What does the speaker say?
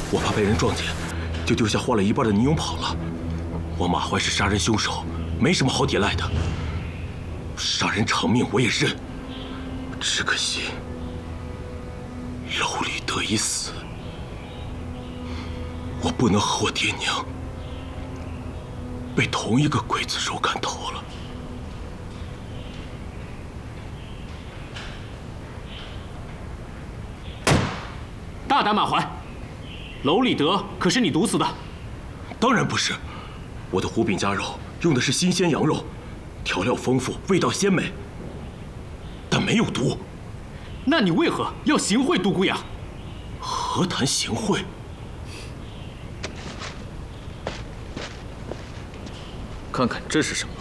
我怕被人撞见，就丢下换了一半的泥俑跑了。我马怀是杀人凶手，没什么好抵赖的。杀人偿命我也认，只可惜楼里德已死，我不能和我爹娘被同一个刽子手砍头了。 大胆马怀，楼里德可是你毒死的？ 当然不是，我的虎饼夹肉用的是新鲜羊肉，调料丰富，味道鲜美，但没有毒。 那你为何要行贿独孤养？ 何谈行贿？ 看看这是什么？